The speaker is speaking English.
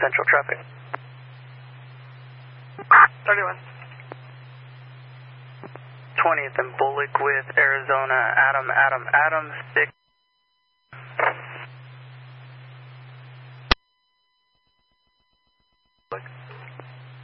Central traffic. 31. 20th and Bullock with Arizona, Adam, 6. Bullock.